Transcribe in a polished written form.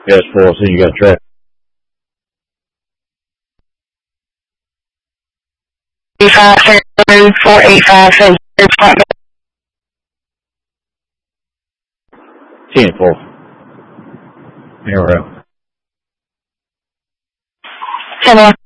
Yes, 4, so you got traffic. 485, 10-4. Arrow. 10